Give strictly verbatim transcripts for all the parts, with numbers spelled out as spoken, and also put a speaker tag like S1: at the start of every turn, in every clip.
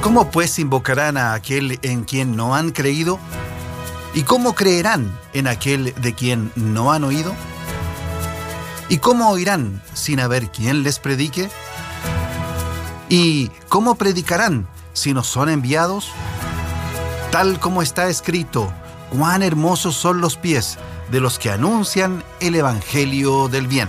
S1: ¿Cómo pues invocarán a aquel en quien no han creído? ¿Y cómo creerán en aquel de quien no han oído? ¿Y cómo oirán sin haber quien les predique? ¿Y cómo predicarán si no son enviados? Tal como está escrito, cuán hermosos son los pies de los que anuncian el evangelio del bien.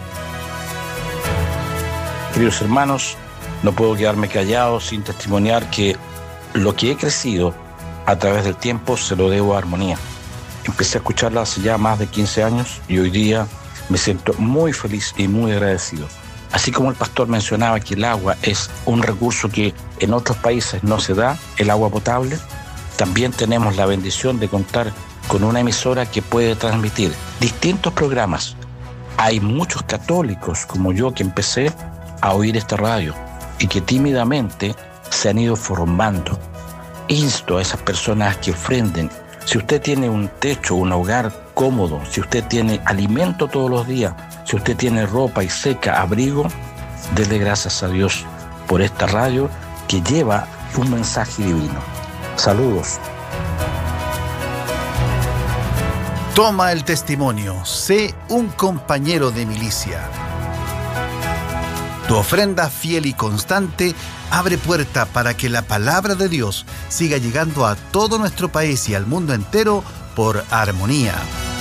S2: Queridos hermanos, no puedo quedarme callado sin testimoniar que lo que he crecido a través del tiempo se lo debo a Armonía. Empecé a escucharla hace ya más de quince años y hoy día me siento muy feliz y muy agradecido. Así como el pastor mencionaba que el agua es un recurso que en otros países no se da, el agua potable, también tenemos la bendición de contar con una emisora que puede transmitir distintos programas. Hay muchos católicos como yo que empecé a oír esta radio y que tímidamente se han ido formando. Insto a esas personas que ofrenden. Si usted tiene un techo, un hogar cómodo, si usted tiene alimento todos los días, si usted tiene ropa y seca, abrigo, dele gracias a Dios por esta radio que lleva un mensaje divino. Saludos.
S1: Toma el testimonio, sé un compañero de milicia. Tu ofrenda fiel y constante abre puerta para que la palabra de Dios siga llegando a todo nuestro país y al mundo entero por Armonía.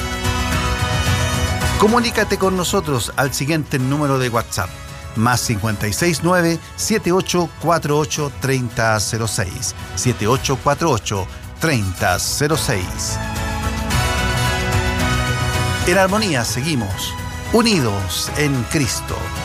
S1: Comunícate con nosotros al siguiente número de WhatsApp, más cinco seis nueve, siete ocho cuatro ocho, tres cero cero seis, siete ocho cuatro ocho, tres cero cero seis. En Armonía seguimos, unidos en Cristo.